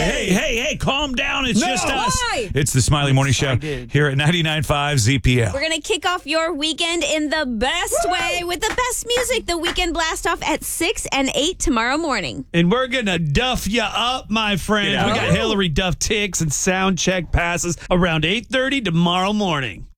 Hey, calm down. It's just us. Why? It's the Smiley Morning Show here at 99.5 ZPL. We're going to kick off your weekend in the best way with the best music. The Weekend Blast Off at 6 and 8 tomorrow morning. And we're going to duff you up, my friend. Yeah. We got Hillary Duff ticks and sound check passes around 8:30 tomorrow morning.